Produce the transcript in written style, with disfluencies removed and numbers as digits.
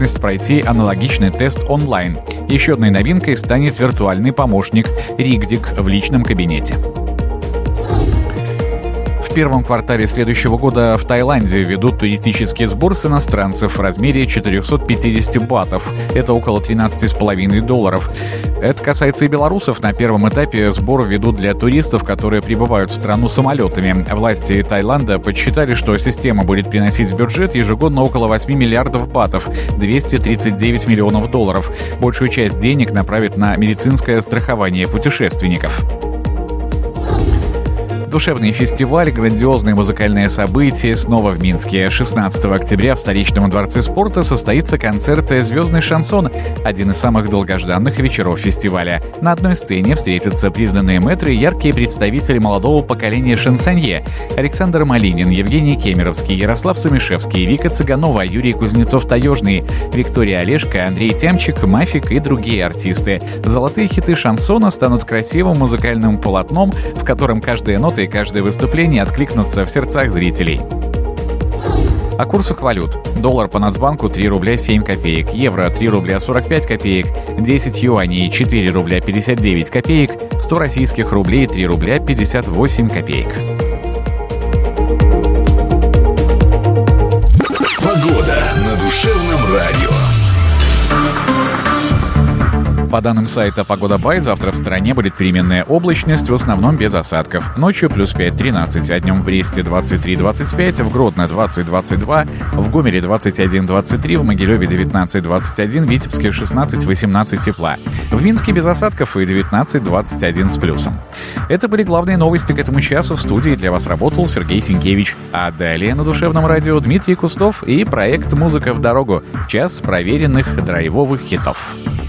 пройти аналогичный тест онлайн. Еще одной новинкой станет виртуальный помощник Ригзик в личном кабинете. В первом квартале следующего года в Таиланде ведут туристический сбор с иностранцев в размере 450 батов. Это около $13,5. Это касается и белорусов. На первом этапе сбор ведут для туристов, которые прибывают в страну самолетами. Власти Таиланда подсчитали, что система будет приносить в бюджет ежегодно около 8 миллиардов батов, $239 миллионов. Большую часть денег направят на медицинское страхование путешественников. Душевный фестиваль, грандиозное музыкальное событие снова в Минске. 16 октября в столичном дворце спорта состоится концерт «Звездный шансон», один из самых долгожданных вечеров фестиваля. На одной сцене встретятся признанные мэтры и яркие представители молодого поколения шансонье: Александр Малинин, Евгений Кемеровский, Ярослав Сумишевский, Вика Цыганова, Юрий Кузнецов-Таежный, Виктория Олешко, Андрей Тямчик, Мафик и другие артисты. Золотые хиты шансона станут красивым музыкальным полотном, в котором каждая нота и каждое выступление откликнутся в сердцах зрителей. О курсах валют. Доллар по Нацбанку 3 рубля 7 копеек, евро 3 рубля 45 копеек, 10 юаней 4 рубля 59 копеек, 100 российских рублей 3 рубля 58 копеек. Погода на душевном радио. По данным сайта «Погода.бай», завтра в стране будет переменная облачность, в основном без осадков. Ночью плюс 5-13, а днем в Бресте 23-25, в Гродно 20-22, в Гомеле 21-23, в Могилеве 19-21, в Витебске 16-18 тепла. В Минске без осадков и 19-21 с плюсом. Это были главные новости к этому часу. В студии для вас работал Сергей Синкевич. А далее на душевном радио Дмитрий Кустов и проект «Музыка в дорогу». Час проверенных драйвовых хитов.